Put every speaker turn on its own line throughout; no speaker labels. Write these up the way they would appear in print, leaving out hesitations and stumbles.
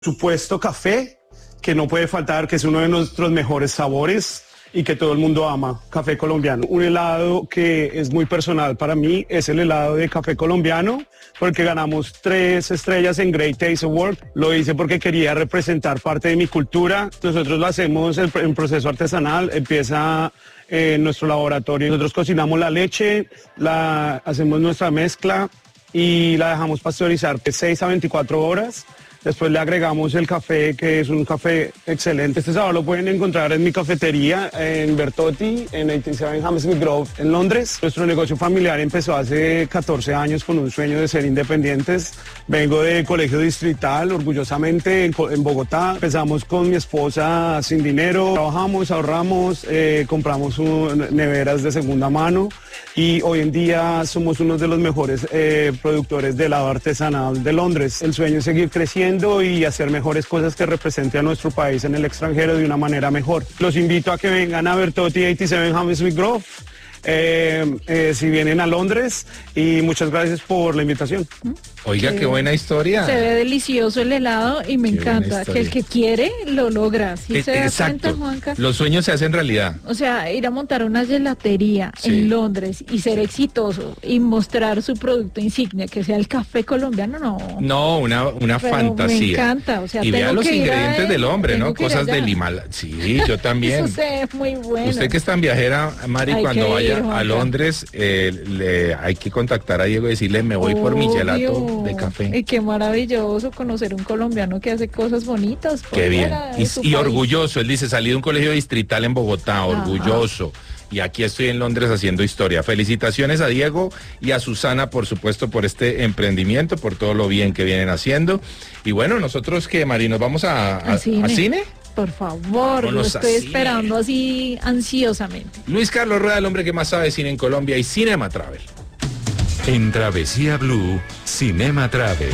Supuesto café, que no puede faltar, que es uno de nuestros mejores sabores y que todo el mundo ama, café colombiano. Un helado que es muy personal para mí es el helado de café colombiano, porque ganamos 3 estrellas en Great Taste Award. Lo hice porque quería representar parte de mi cultura. Nosotros lo hacemos en proceso artesanal, empieza en nuestro laboratorio. Nosotros cocinamos la leche, hacemos nuestra mezcla y la dejamos pasteurizar de 6 a 24 horas. Después le agregamos el café, que es un café excelente. Este sabor lo pueden encontrar en mi cafetería, en Bertotti, en 87 Hammersmith Grove, en Londres. Nuestro negocio familiar empezó hace 14 años con un sueño de ser independientes. Vengo de colegio distrital, orgullosamente, en Bogotá. Empezamos con mi esposa sin dinero, trabajamos, ahorramos, compramos neveras de segunda mano y hoy en día somos uno de los mejores productores de helado artesanal de Londres. El sueño es seguir creciendo y hacer mejores cosas que represente a nuestro país en el extranjero de una manera mejor. Los invito a que vengan a Bertotti 87 Hammersmith Grove, si vienen a Londres, y muchas gracias por la invitación.
Oiga, qué buena historia.
Se ve delicioso el helado y me encanta que el que quiere lo logra. ¿Sí se da cuenta, Juanca?
Los sueños se hacen realidad.
O sea, ir a montar una gelatería en Londres y ser exitoso y mostrar su producto insignia, que sea el café colombiano,
No, una fantasía.
Me encanta. O sea,
y vea los ingredientes del hombre, ¿no? Cosas del Himalaya. Sí, yo también.
Eso es muy bueno.
Usted que es tan viajera, Mari, cuando vaya a Londres, hay que contactar a Diego y decirle, me voy por mi gelato de café.
Y qué maravilloso conocer un colombiano que hace cosas bonitas.
Qué bien. Y orgulloso, él dice, salí de un colegio distrital en Bogotá, orgulloso. Y aquí estoy en Londres haciendo historia. Felicitaciones a Diego y a Susana, por supuesto, por este emprendimiento, por todo lo bien que vienen haciendo. Y bueno, nosotros que, Mari, nos vamos a cine.
Por favor, lo estoy esperando así ansiosamente.
Luis Carlos Rueda, el hombre que más sabe de cine en Colombia y Cinema Travel.
En Travesía Blue, Cinema Travel.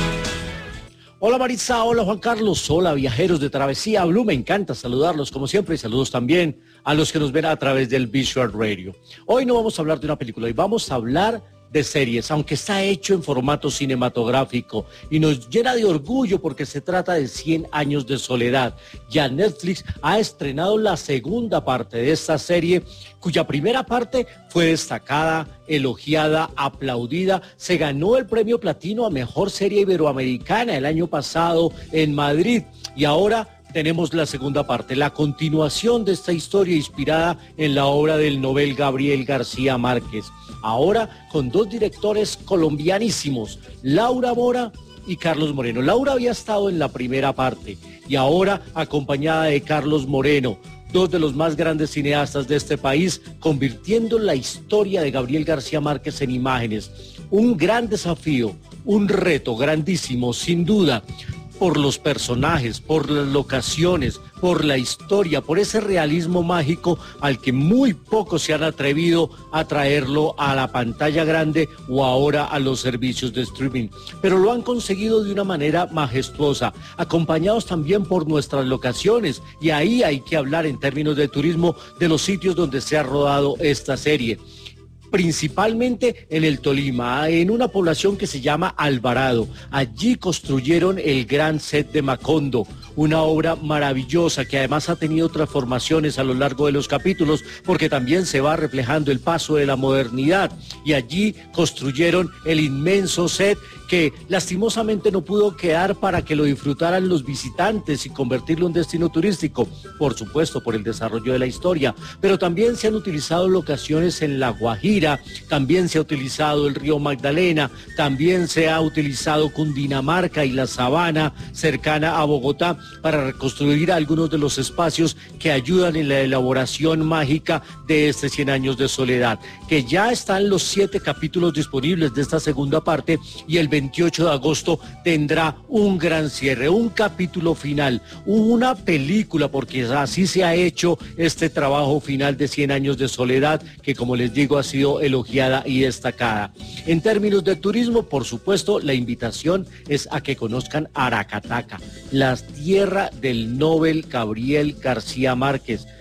Hola Maritza, hola Juan Carlos, hola viajeros de Travesía Blue, me encanta saludarlos como siempre y saludos también a los que nos ven a través del Visual Radio. Hoy no vamos a hablar de una película, hoy vamos a hablar de series, aunque está hecho en formato cinematográfico y nos llena de orgullo porque se trata de 100 años de soledad. Ya Netflix ha estrenado la segunda parte de esta serie, cuya primera parte fue destacada, elogiada, aplaudida. Se ganó el premio platino a mejor serie iberoamericana el año pasado en Madrid y ahora tenemos la segunda parte, la continuación de esta historia inspirada en la obra del novel Gabriel García Márquez. Ahora con 2 directores colombianísimos, Laura Mora y Carlos Moreno. Laura había estado en la primera parte y ahora acompañada de Carlos Moreno, 2 de los más grandes cineastas de este país, convirtiendo la historia de Gabriel García Márquez en imágenes. Un gran desafío, un reto grandísimo, sin duda, por los personajes, por las locaciones, por la historia, por ese realismo mágico al que muy pocos se han atrevido a traerlo a la pantalla grande o ahora a los servicios de streaming. Pero lo han conseguido de una manera majestuosa, acompañados también por nuestras locaciones, y ahí hay que hablar en términos de turismo de los sitios donde se ha rodado esta serie. Principalmente en el Tolima, en una población que se llama Alvarado. Allí construyeron el gran set de Macondo, una obra maravillosa que además ha tenido transformaciones a lo largo de los capítulos porque también se va reflejando el paso de la modernidad, y allí construyeron el inmenso set que lastimosamente no pudo quedar para que lo disfrutaran los visitantes y convertirlo en destino turístico, por supuesto por el desarrollo de la historia, pero también se han utilizado locaciones en La Guajira, también se ha utilizado el río Magdalena, también se ha utilizado Cundinamarca y la sabana cercana a Bogotá para reconstruir algunos de los espacios que ayudan en la elaboración mágica de este 100 años de soledad, que ya están los 7 capítulos disponibles de esta segunda parte y el 28 de agosto tendrá un gran cierre, un capítulo final, una película, porque así se ha hecho este trabajo final de 100 años de soledad, que como les digo ha sido elogiada y destacada. En términos de turismo, por supuesto, la invitación es a que conozcan Aracataca, la tierra del Nobel Gabriel García Márquez.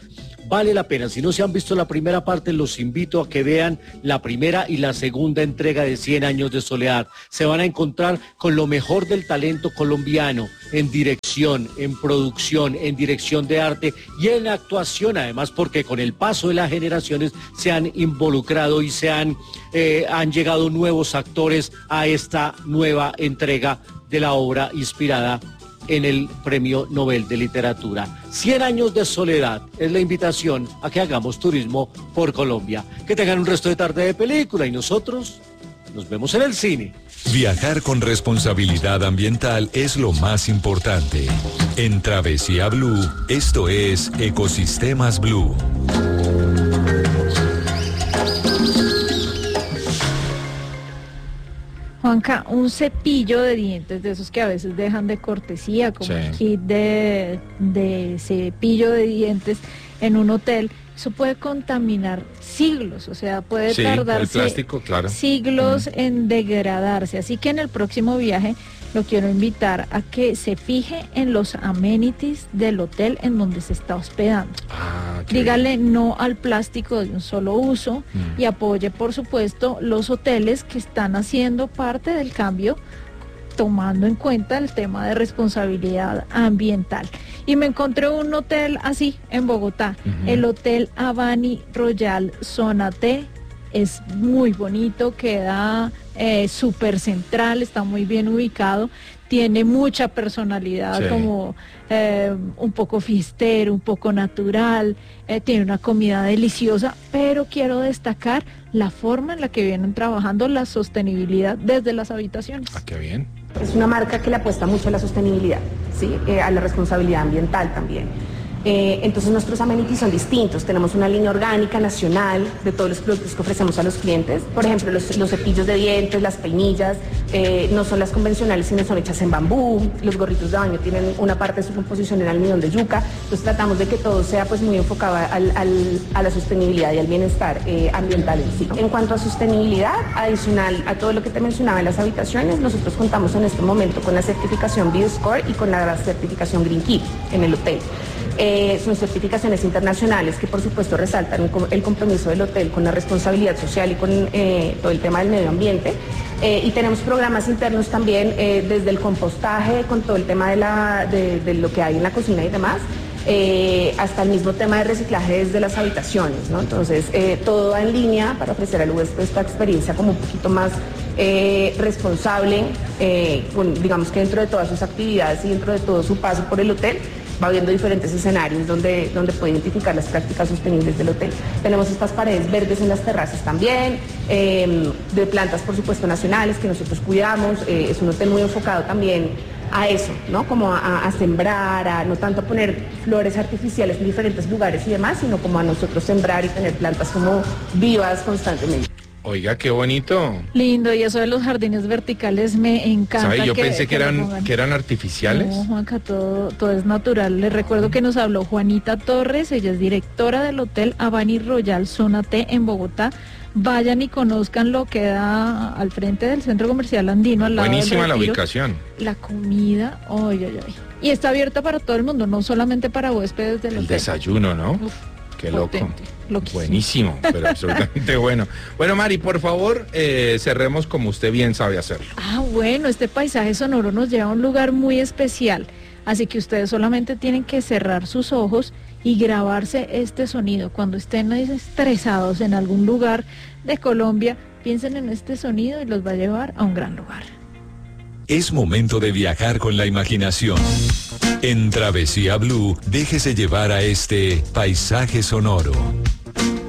Vale la pena. Si no se han visto la primera parte, los invito a que vean la primera y la segunda entrega de 100 años de soledad. Se van a encontrar con lo mejor del talento colombiano en dirección, en producción, en dirección de arte y en actuación, además, porque con el paso de las generaciones se han involucrado y han llegado nuevos actores a esta nueva entrega de la obra inspirada en el Premio Nobel de Literatura. 100 años de soledad es la invitación a que hagamos turismo por Colombia. Que tengan un resto de tarde de película y nosotros nos vemos en el cine.
Viajar con responsabilidad ambiental es lo más importante. En Travesía Blue, esto es Ecosistemas Blue.
Juanca, un cepillo de dientes de esos que a veces dejan de cortesía, como un kit de cepillo de dientes en un hotel, eso puede contaminar siglos, o sea, puede tardarse
el plástico, claro,
siglos en degradarse. Así que en el próximo viaje lo quiero invitar a que se fije en los amenities del hotel en donde se está hospedando. Dígale no al plástico de un solo uso y apoye, por supuesto, los hoteles que están haciendo parte del cambio, tomando en cuenta el tema de responsabilidad ambiental. Y me encontré un hotel así en Bogotá, el Hotel Avani Royal Zona T. Es muy bonito, queda súper central, está muy bien ubicado, tiene mucha personalidad, como un poco fiestero, un poco natural, tiene una comida deliciosa, pero quiero destacar la forma en la que vienen trabajando la sostenibilidad desde las habitaciones.
Ah, qué bien.
Es una marca que le apuesta mucho a la sostenibilidad, ¿sí? A la responsabilidad ambiental también. Entonces nuestros amenities son distintos, tenemos una línea orgánica nacional de todos los productos que ofrecemos a los clientes. Por ejemplo, los cepillos de dientes, las peinillas, no son las convencionales, sino son hechas en bambú. Los gorritos de baño tienen una parte de su composición en almidón de yuca. Entonces tratamos de que todo sea pues muy enfocado a la sostenibilidad y al bienestar ambiental en sí. En cuanto a sostenibilidad, adicional a todo lo que te mencionaba en las habitaciones, nosotros contamos en este momento con la certificación BioScore y con la certificación Green Key en el hotel. Son certificaciones internacionales que por supuesto resaltan el compromiso del hotel con la responsabilidad social y con todo el tema del medio ambiente. Y tenemos programas internos también desde el compostaje, con todo el tema de lo que hay en la cocina y demás, hasta el mismo tema de reciclaje desde las habitaciones, ¿no? Entonces, todo va en línea para ofrecer al huésped esta experiencia como un poquito más responsable, digamos que dentro de todas sus actividades y dentro de todo su paso por el hotel, va viendo diferentes escenarios donde puede identificar las prácticas sostenibles del hotel. Tenemos estas paredes verdes en las terrazas también, de plantas por supuesto nacionales que nosotros cuidamos. Es un hotel muy enfocado también a eso, ¿no? Como a sembrar, a no tanto poner flores artificiales en diferentes lugares y demás, sino como a nosotros sembrar y tener plantas como vivas constantemente.
Oiga, qué bonito.
Lindo, y eso de los jardines verticales me encanta.
¿Sabe? Yo pensé que eran artificiales.
No, Juanca, todo es natural. Les recuerdo que nos habló Juanita Torres, ella es directora del Hotel Avani Royal Zona T en Bogotá. Vayan y conozcan lo que da al frente del Centro Comercial Andino, al lado
Buenísima
del Retiro.
La ubicación.
La comida, y está abierta para todo el mundo, no solamente para huéspedes del hotel.
El desayuno, ¿no?
Uf.
Qué loco.
Loquísimo.
Buenísimo, pero absolutamente bueno. Bueno, Mari, por favor, cerremos como usted bien sabe hacerlo.
Bueno, este paisaje sonoro nos lleva a un lugar muy especial, así que ustedes solamente tienen que cerrar sus ojos y grabarse este sonido. Cuando estén estresados en algún lugar de Colombia, piensen en este sonido y los va a llevar a un gran lugar.
Es momento de viajar con la imaginación. En Travesía Blue, déjese llevar a este paisaje sonoro.